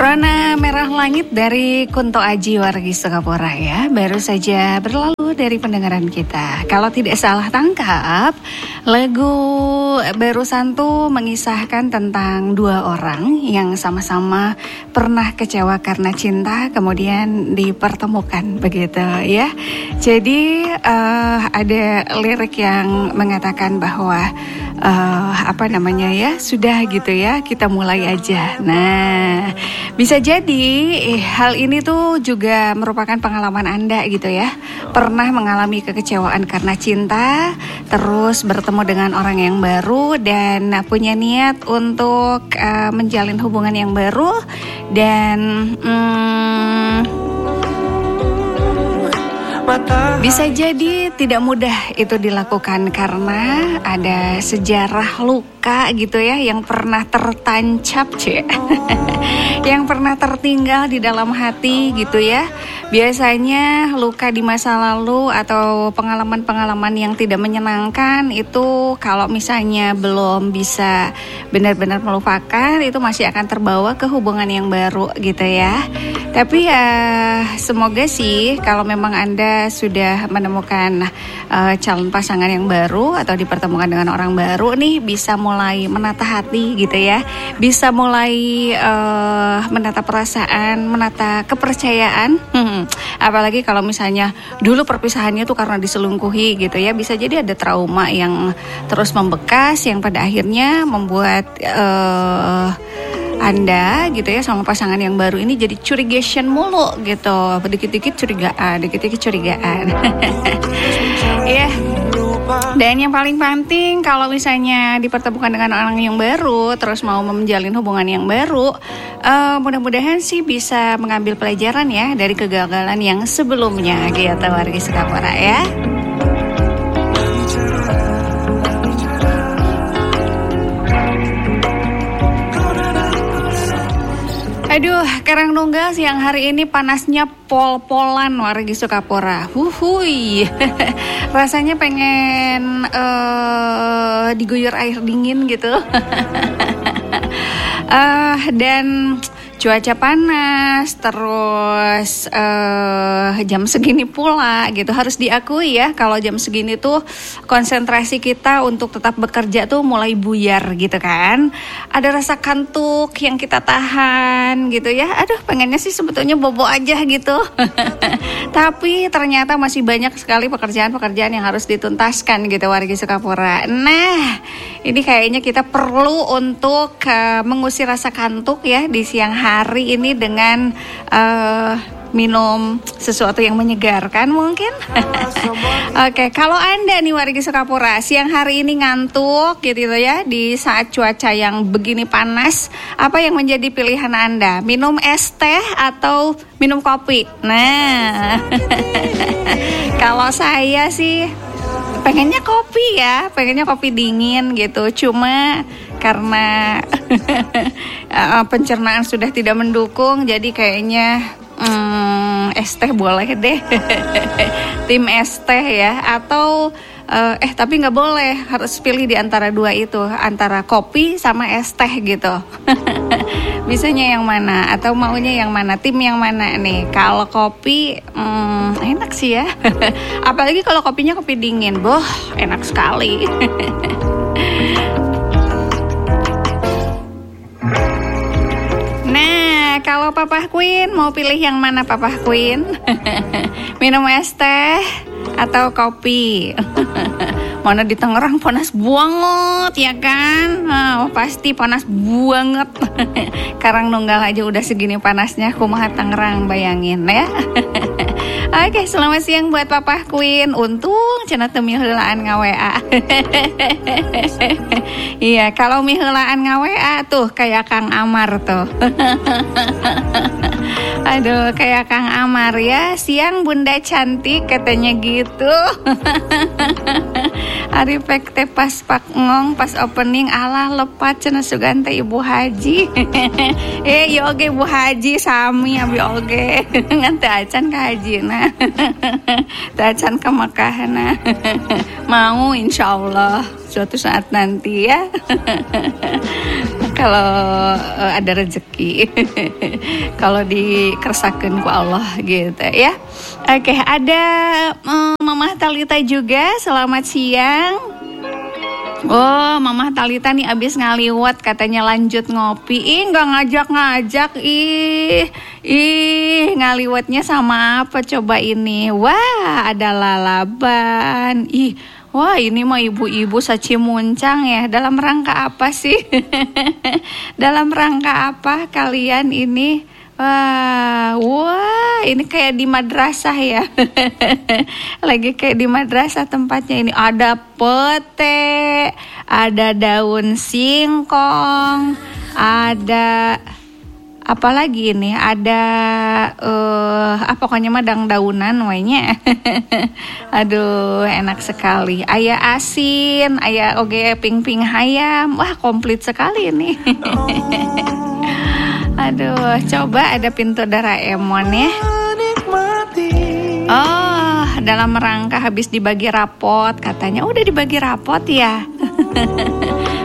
Rona Merah Langit dari Kunto Aji wargi Sukapura ya, baru saja berlalu dari pendengaran kita. Kalau tidak salah tangkap, lagu barusan tuh mengisahkan tentang dua orang yang sama-sama pernah kecewa karena cinta, kemudian dipertemukan begitu ya. Jadi ada lirik yang mengatakan bahwa sudah gitu ya, kita mulai aja. Nah, bisa jadi hal ini tuh juga merupakan pengalaman Anda gitu ya. Pernah mengalami kekecewaan karena cinta, terus bertemu dengan orang yang baru dan punya niat untuk menjalin hubungan yang baru dan bisa jadi tidak mudah itu dilakukan karena ada sejarah luka gitu ya yang pernah tertancap yang pernah tertinggal di dalam hati gitu ya. Biasanya luka di masa lalu atau pengalaman-pengalaman yang tidak menyenangkan itu kalau misalnya belum bisa benar-benar melupakan, itu masih akan terbawa ke hubungan yang baru gitu ya. Tapi ya semoga sih kalau memang Anda sudah menemukan calon pasangan yang baru atau dipertemukan dengan orang baru nih, bisa mulai menata hati gitu ya. Bisa mulai menata perasaan, menata kepercayaan. Apalagi kalau misalnya dulu perpisahannya tuh karena diselingkuhi gitu ya, bisa jadi ada trauma yang terus membekas yang pada akhirnya membuat Anda gitu ya sama pasangan yang baru ini jadi curigation mulu gitu, dikit-dikit curigaan ya. Dan yang paling penting kalau misalnya dipertemukan dengan orang yang baru terus mau menjalin hubungan yang baru, mudah-mudahan sih bisa mengambil pelajaran ya dari kegagalan yang sebelumnya gitu wargi Sukapura ya. Aduh, Karangnunggal siang hari ini panasnya pol-polan wargi Sukapura. Huhuy. Rasanya pengen diguyur air dingin gitu. Dan cuaca panas, terus jam segini pula gitu. Harus diakui ya, kalau jam segini tuh konsentrasi kita untuk tetap bekerja tuh mulai buyar gitu kan. Ada rasa kantuk yang kita tahan gitu ya. Aduh, pengennya sih sebetulnya bobo aja gitu. Tapi ternyata masih banyak sekali pekerjaan-pekerjaan yang harus dituntaskan gitu wargi Sukapura. Nah, ini kayaknya kita perlu untuk mengusir rasa kantuk ya di siang hari ini dengan minum sesuatu yang menyegarkan mungkin. Oke, kalau Anda nih wargi Sukapura siang hari ini ngantuk gitu ya di saat cuaca yang begini panas, apa yang menjadi pilihan Anda? Minum es teh atau minum kopi? Nah, kalau saya sih pengennya kopi dingin gitu. Cuma karena pencernaan sudah tidak mendukung, jadi kayaknya es teh boleh deh. Tim es teh ya. Atau tapi nggak boleh, harus pilih di antara dua itu, antara kopi sama es teh gitu. Bisanya yang mana atau maunya yang mana, tim yang mana nih? Kalau kopi enak sih ya. Apalagi kalau kopinya kopi dingin, boh enak sekali. Nah, kalau Papa Queen mau pilih yang mana Papa Queen? Minum es teh atau kopi? Mana di Tangerang panas banget ya kan? Pasti panas banget. Karangnunggal aja udah segini panasnya, kumaha Tangerang, bayangin ya. Oke, selamat siang buat Papa Queen. Untung cenah teu miheulaan nga-WA. Iya, kalau miheulaan nga-WA tuh kayak Kang Amar tuh. Aduh, kayak Kang Amar ya. Siang Bunda cantik katanya gitu. Ari pek teh pas pak ngong pas opening alah lepat cenah sugan teh Ibu Haji. Ieu oge Bu Haji sami abi oge. Ngan teh acan ka hajina. Teh acan ka Makkahna. Mau insyaallah suatu saat nanti ya. kalau ada rezeki. Kalau dikersakeun ku Allah gitu ya. Oke, ada Mamah Talita juga. Selamat siang. Oh, Mamah Talita nih abis ngaliwat katanya lanjut ngopi. Nggak ngajak-ngajak. Ngaliwatnya sama apa coba ini? Wah, ada lalaban. Wah, ini mah ibu-ibu saci muncang ya. Dalam rangka apa sih? Dalam rangka apa kalian ini? Wah, ini kayak di madrasah ya. Lagi kayak di madrasah tempatnya ini. Ada pete, ada daun singkong, ada apa lagi ini? Ada pokoknya mah daunan wanya. Aduh, enak sekali. Aya asin, aya oge ping-ping hayam. Wah, komplit sekali ini. Aduh, coba ada pintu Doraemon ya. Oh, dalam rangka habis dibagi rapot katanya. Udah dibagi rapot ya.